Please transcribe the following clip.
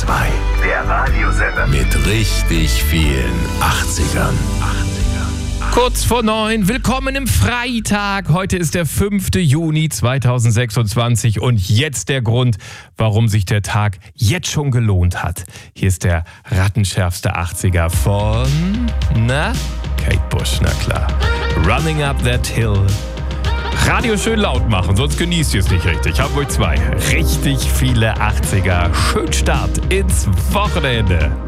2. Der Radiosender. Mit richtig vielen 80ern. Kurz vor 9, willkommen im Freitag. Heute ist der 5. Juni 2026 und jetzt der Grund, warum sich der Tag jetzt schon gelohnt hat. Hier ist der rattenschärfste 80er von, Kate Bush, na klar. Running Up That Hill. Radio schön laut machen, sonst genießt ihr es nicht richtig. Haben wir 2. Richtig viele 80er. Schön Start ins Wochenende.